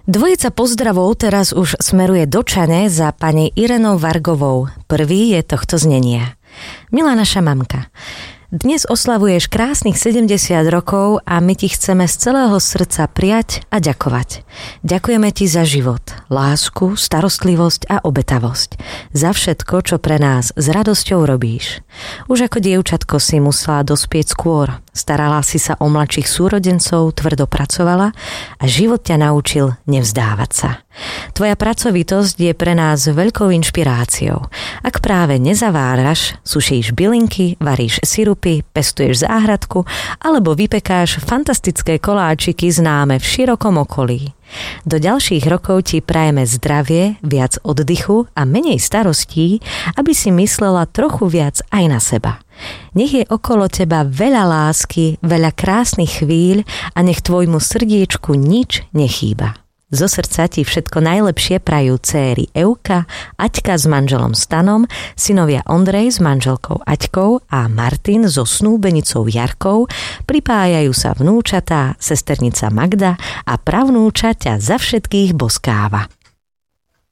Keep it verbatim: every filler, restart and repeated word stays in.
Dvojica pozdravov teraz už smeruje do Čane za pani Irenou Vargovou. Prvý je tohto znenia. Milá naša mamka, dnes oslavuješ krásnych sedemdesiat rokov a my ti chceme z celého srdca prijať a ďakovať. Ďakujeme ti za život, lásku, starostlivosť a obetavosť. Za všetko, čo pre nás s radosťou robíš. Už ako dievčatko si musela dospieť skôr. Starala si sa o mladších súrodencov, tvrdo pracovala a život ťa naučil nevzdávať sa. Tvoja pracovitosť je pre nás veľkou inšpiráciou. Ak práve nezaváraš, sušíš bylinky, varíš sirupy, pestuješ záhradku alebo vypekáš fantastické koláčiky známe v širokom okolí. Do ďalších rokov ti prajeme zdravie, viac oddychu a menej starostí, aby si myslela trochu viac aj na seba. Nech je okolo teba veľa lásky, veľa krásnych chvíľ a nech tvojmu srdiečku nič nechýba. Zo srdca ti všetko najlepšie prajú céry Euka, Aťka s manželom Stanom, synovia Ondrej s manželkou Aťkou a Martin so snúbenicou Jarkou, pripájajú sa vnúčatá, sesternica Magda a pravnúča ťa za všetkých boskáva.